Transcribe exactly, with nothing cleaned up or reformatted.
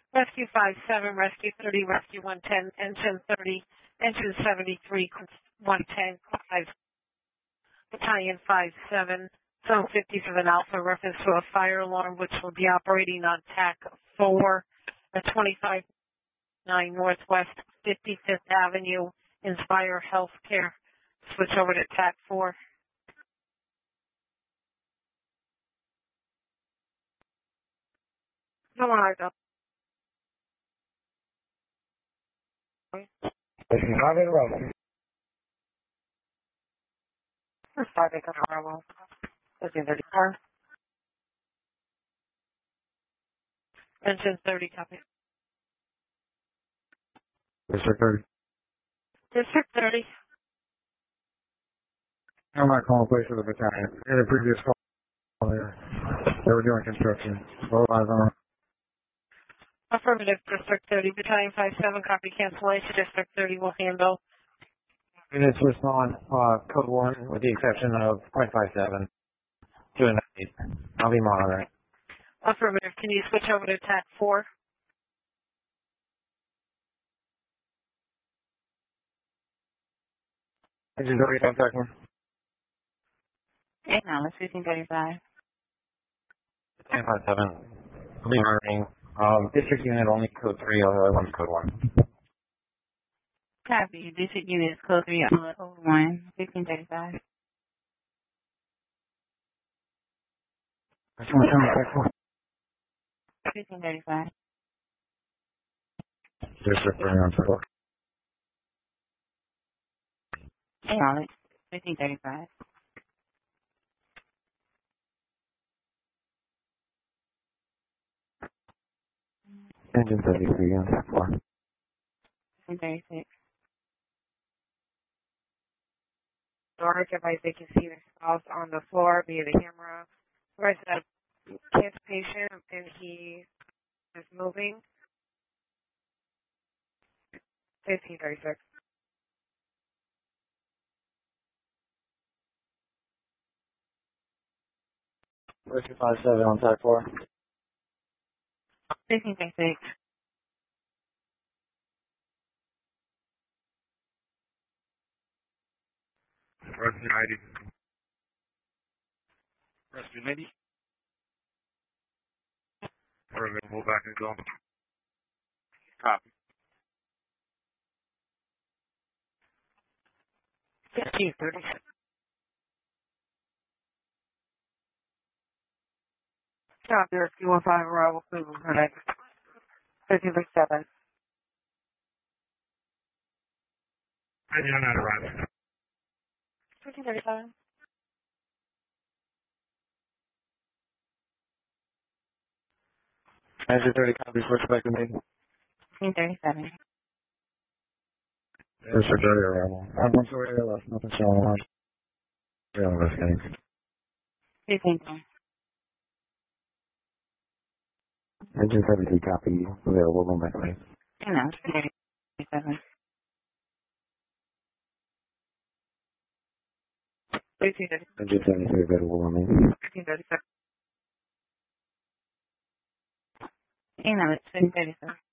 Rescue five seven, Rescue thirty, Rescue one ten, Engine thirty, Engine seventy-three, one ten, five, Battalion five seven, Zone fifty-seven Alpha, reference to a fire alarm which will be operating on T A C four at twenty-five nine Northwest fifty-fifth Avenue, Inspire Healthcare. Switch over to T A C four. Come on, go. This is not in Rome. Five Acre Bravo. Engine thirty-four. Engine thirty, copy. District thirty. District thirty. I'm not calling place for the battalion. In a previous call there, they were doing construction. All eyes on. Affirmative, District thirty, Battalion five seven, copy cancellation. District thirty will handle. Units respond, uh, code one, with the exception of point five seven. Two and eight. I'll be monitoring. Affirmative, can you switch over to T A C four? Engine thirty, contact one. Hey, now, let's fifteen thirty-five. ten five seven. I'll be monitoring. Um, district unit only code three, other one's code one. Copy. District unit is code three, uh, over one, fifteen thirty-five. That's one, contact four. fifteen thirty-five. District three on four. Hey, Alex. fifteen thirty-five. Engine thirty-three on four. fifteen thirty-six. Storage advice they can see themselves on the floor via the camera. Whereas that cancer patient and he is moving. fifteen thirty-six. Rescue five seven on type four. fifteen thirty-six. Rescue ninety. Rescue ninety. We're going to move back and go. Copy. fifteen thirty-six. Copy, Rescue one five, arrival, Cleveland, Clinic. fifteen thirty-seven. I did not arrive. fifteen thirty-seven. Engine thirty copies, switch back to me. fifteen thirty-seven. District thirty arrival. I'm one story left, nothing showing on. Real investigating. fifteen thirty. Engine seventy copy, available momentarily. Hey, now, fifteen thirty-seven. fifteen thirty-seven. Engine seventy-three available on me. fifteen thirty-seven. Hey, now, it's fifteen thirty-seven.